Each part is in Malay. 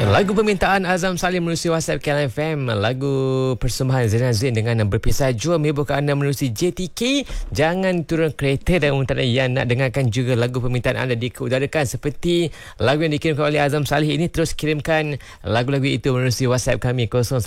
Lagu permintaan Azam Salim menerusi WhatsApp KLFM. Lagu persembahan Zainal Zain dengan Berpisah Jua menghiburkan anda menerusi JTK. Jangan turun kereta dan untuk yang nak dengarkan juga lagu permintaan anda diudarakan seperti lagu yang dikirimkan oleh Azam Salih ini, terus kirimkan lagu-lagu itu menerusi WhatsApp kami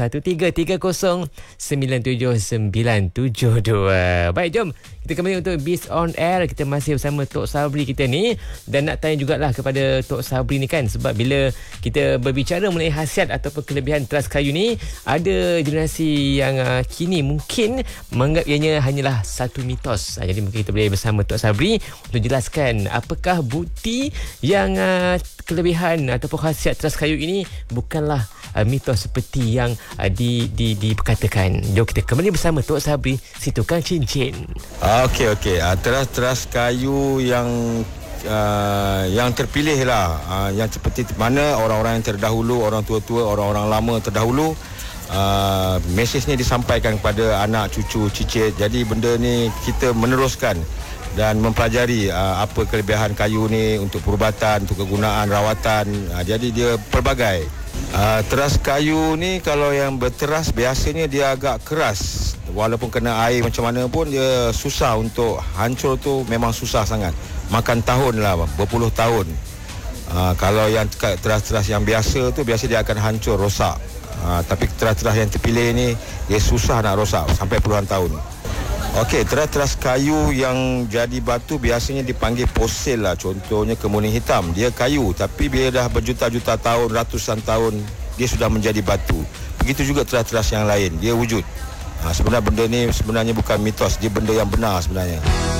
0133097972. Baik, jom kita kembali untuk Beast on Air. Kita masih bersama Tok Sabri kita ni, dan nak tanya jugalah kepada Tok Sabri ni kan, sebab bila kita berbicara mengenai khasiat ataupun kelebihan teras kayu ni, ada generasi yang kini mungkin menganggap ianya hanyalah satu mitos. Jadi mungkin kita boleh bersama Tok Sabri untuk jelaskan apakah bukti yang kelebihan ataupun khasiat teras kayu ini bukanlah mitos seperti yang diperkatakan. Jom kita kembali bersama Tok Sabri, si tukang cincin. Okey. Teras kayu yang terpilih lah, yang seperti mana orang-orang yang terdahulu, orang tua-tua, orang-orang lama terdahulu, mesejnya disampaikan kepada anak, cucu, cicit. Jadi benda ni kita meneruskan dan mempelajari apa kelebihan kayu ni untuk perubatan, untuk kegunaan rawatan. Jadi dia pelbagai. Teras kayu ni kalau yang berteras biasanya dia agak keras. Walaupun kena air macam mana pun dia susah untuk hancur, tu memang susah sangat. Makan tahun lah, berpuluh tahun. Kalau yang teras-teras yang biasa tu biasa dia akan hancur, rosak. Tapi teras-teras yang terpilih ni dia susah nak rosak sampai puluhan tahun. Okey, teras-teras kayu yang jadi batu biasanya dipanggil fosil lah. Contohnya kemuning hitam, dia kayu tapi bila dah berjuta-juta tahun, ratusan tahun, dia sudah menjadi batu. Begitu juga teras-teras yang lain, dia wujud. Sebenarnya benda ni sebenarnya bukan mitos, dia benda yang benar sebenarnya.